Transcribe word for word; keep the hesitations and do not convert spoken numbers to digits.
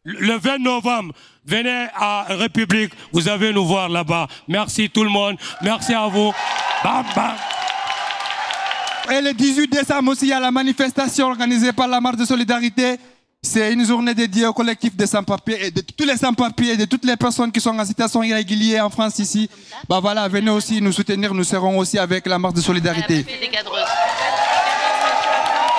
Le vingt novembre, venez à République, vous allez nous voir là-bas. Merci tout le monde, merci à vous. Bam, bam. Et le dix-huit décembre aussi, il y a la manifestation organisée par la Marche de Solidarité. C'est une journée dédiée au collectif des sans-papiers et de tous les sans-papiers et de toutes les personnes qui sont en situation irrégulière en France ici. Bah voilà, venez aussi nous soutenir, nous serons aussi avec la Marche de Solidarité.